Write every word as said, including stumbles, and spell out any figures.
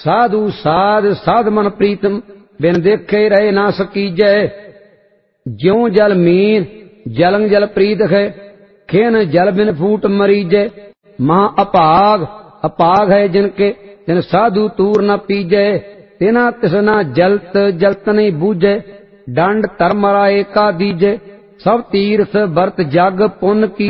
साधु साध साध मन प्रीतम बिन देखे रहे ना सकीजै। ज्यों जल मीन जलंग जल प्रीत है खेन जल बिन फूट मरीजै। महा अपाग अपाग है जिनके जिन साधु तूर न पीजै। तिना तिसना जलत जलत नहीं बूझै। दंड धर्म एका दीजै सब तीर्थ बरत जग पुन की